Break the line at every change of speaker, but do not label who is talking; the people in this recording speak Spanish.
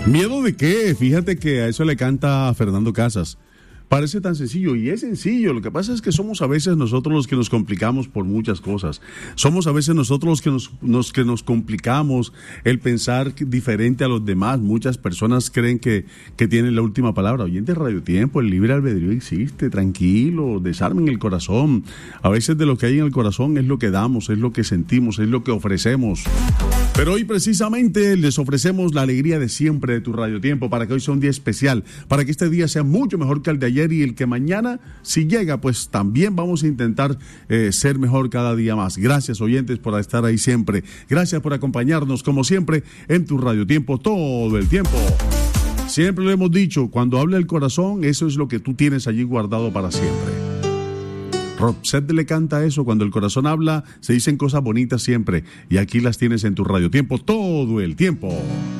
¿Miedo de qué? Fíjate que a eso le canta Fernando Casas. Parece tan sencillo, y es sencillo. Lo que pasa es que somos a veces nosotros los que nos complicamos por muchas cosas. Somos a veces nosotros los que nos complicamos el pensar diferente a los demás. Muchas personas creen que tienen la última palabra. Oyente Radio Tiempo, el libre albedrío existe. Tranquilo, desarmen el corazón. A veces de lo que hay en el corazón es lo que damos, es lo que sentimos, es lo que ofrecemos. Pero hoy precisamente les ofrecemos la alegría de siempre de tu Radio Tiempo, para que hoy sea un día especial, para que este día sea mucho mejor que el de ayer y el que mañana, si llega, pues también vamos a intentar ser mejor cada día más. Gracias, oyentes, por estar ahí siempre. Gracias por acompañarnos, como siempre, en tu Radio Tiempo todo el tiempo. Siempre lo hemos dicho, cuando habla el corazón, eso es lo que tú tienes allí guardado para siempre. Robset le canta eso: cuando el corazón habla, se dicen cosas bonitas siempre, y aquí las tienes en tu Radio Tiempo todo el tiempo.